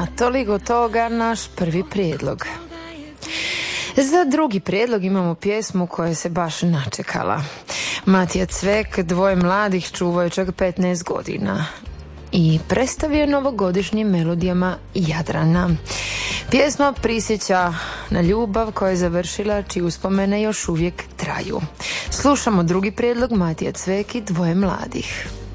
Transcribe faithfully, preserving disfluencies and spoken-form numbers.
A toliko toga naš prvi prijedlog. Za drugi prijedlog imamo pjesmu koja se baš načekala. Matija Cvek, Dvoje mladih, čuvaju čak petnaest godina i predstavio novogodišnjim melodijama Jadrana. Pjesma prisjeća na ljubav koja je završila, čiji uspomene još uvijek traju. Slušamo drugi prijedlog, Matija Cvek i Dvoje mladih.